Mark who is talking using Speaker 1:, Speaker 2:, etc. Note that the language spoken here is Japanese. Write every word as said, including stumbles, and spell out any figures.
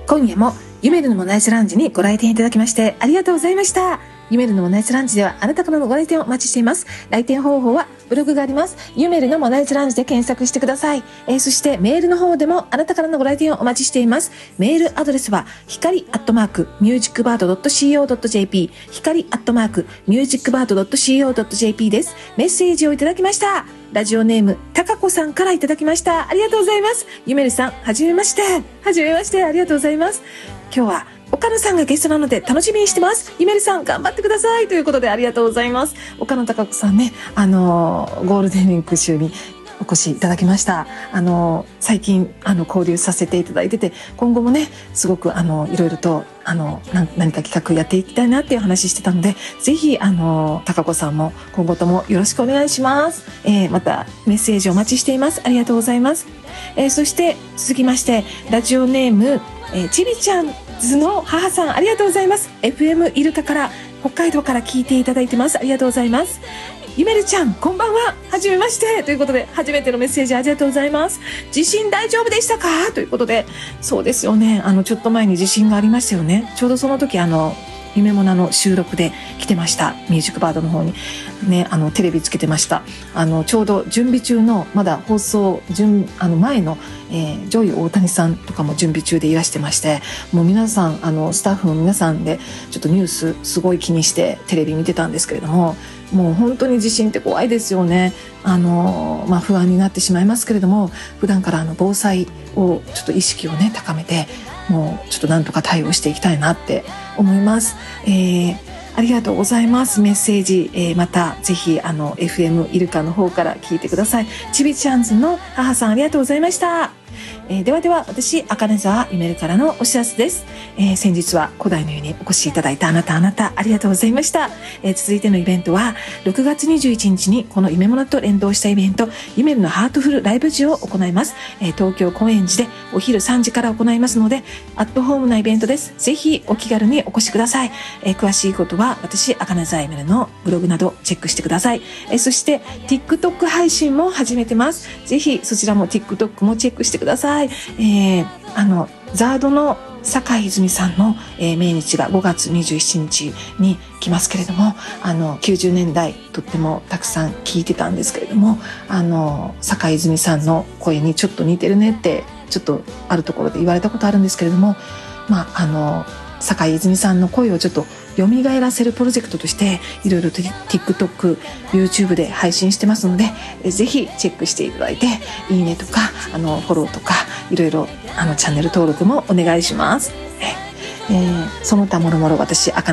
Speaker 1: 今夜もゆめるのモナイスラウンジにご来店いただきましてありがとうございました。ゆめるのモナイスラウンジではあなたからのご来店をお待ちしています。来店方法はブログがあります。ゆめるのモナイスラウンジで検索してください。えー、そしてメールの方でもあなたからのご来店をお待ちしています。メールアドレスはひかりアットマークミュージックバードドットシーオードットジェーピー ひかりアットマークミュージックバードドットシーオードットジェーピー です。メッセージをいただきました。ラジオネームたかこさんからいただきました。ありがとうございます。ゆめるさん、はじめましてはじめましてありがとうございます。今日は岡野さんがゲストなので楽しみにしてます。ゆめるさん頑張ってくださいということでありがとうございます。岡野貴子さんね、あのー、ゴールデンウィーク週にお越しいただきました。あのー、最近あの交流させていただいてて、今後もねすごくあのいろいろとあの何か企画やっていきたいなっていう話してたので、ぜひあの貴子さんも今後ともよろしくお願いします。えー、またメッセージお待ちしています。ありがとうございます。えー、そして続きましてラジオネーム、えー、ちびちゃんズの母さん、ありがとうございます。 エフエム イルカから北海道から聞いていただいてます。ありがとうございます。ゆめるちゃんこんばんは、はじめましてということで初めてのメッセージありがとうございます。地震大丈夫でしたかということで、そうですよね、あのちょっと前に地震がありましたよね。ちょうどその時あの夢もなの収録で来てました。ミュージックバードの方にね、あのテレビつけてました。あのちょうど準備中のまだ放送準あの前の、えー、ジョイ大谷さんとかも準備中でいらしてまして、もう皆さんあのスタッフの皆さんでちょっとニュースすごい気にしてテレビ見てたんですけれども、もう本当に地震って怖いですよね。あの、まあ、不安になってしまいますけれども、普段からあの防災をちょっと意識をね高めて、もうちょっとなんとか対応していきたいなって思います。えー、ありがとうございます。メッセージ、えー、またぜひあの エフエム イルカの方から聞いてください。ちびちゃんズの母さんありがとうございました。えー、ではでは私赤根沢ゆめるからのお知らせです。えー、先日は古代の湯にお越しいただいたあなたあなたありがとうございました。えー、続いてのイベントはろくがつにじゅういちにちにこの夢ものと連動したイベントゆめるのハートフルライブジを行います。えー、東京高円寺でお昼さんじから行いますのでアットホームなイベントです。ぜひお気軽にお越しください。えー、詳しいことは私赤根沢ゆめるのブログなどチェックしてください。えー、そして TikTok 配信も始めてます。ぜひそちらも TikTok もチェックしてください。えー、あのザードの坂井泉さんの、えー、命日がごがつにじゅうしちにちに来ますけれども、あのきゅうじゅうねんだいとってもたくさん聞いてたんですけれども、あの坂井泉さんの声にちょっと似てるねってちょっとあるところで言われたことあるんですけれども、まああの坂井泉さんの声をちょっと蘇らせるプロジェクトとしていろいろと TikTok、YouTube で配信してますので、ぜひチェックしていただいていいねとかあのフォローとかいろいろあのチャンネル登録もお願いします。えー、その他もろもろ私赤